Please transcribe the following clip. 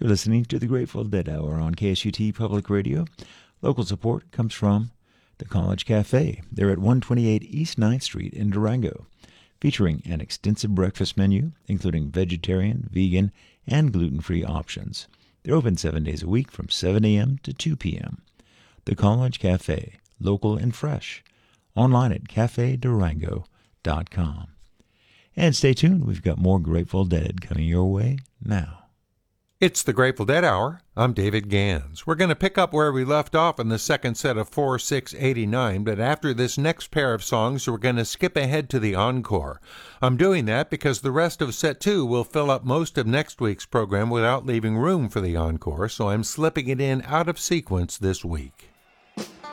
You're listening to the Grateful Dead Hour on KSUT Public Radio. Local support comes from the College Cafe. They're at 128 East 9th Street in Durango, featuring an extensive breakfast menu, including vegetarian, vegan, and gluten-free options. They're open 7 days a week from 7 a.m. to 2 p.m. The College Cafe, local and fresh. Online at cafedurango.com. And stay tuned, we've got more Grateful Dead coming your way now. It's the Grateful Dead Hour. I'm David Gans. We're going to pick up where we left off in the second set of 4-6-89, but after this next pair of songs, we're going to skip ahead to the encore. I'm doing that because the rest of set 2 will fill up most of next week's program without leaving room for the encore, so I'm slipping it in out of sequence this week.